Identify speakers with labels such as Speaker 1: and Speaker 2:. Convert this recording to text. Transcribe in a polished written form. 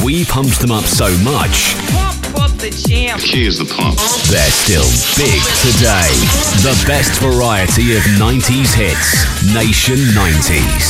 Speaker 1: We pumped them up so much,
Speaker 2: Pump up the jam.
Speaker 3: Here's the pump.
Speaker 1: they're still big today. The best variety of 90s hits. Nation 90s.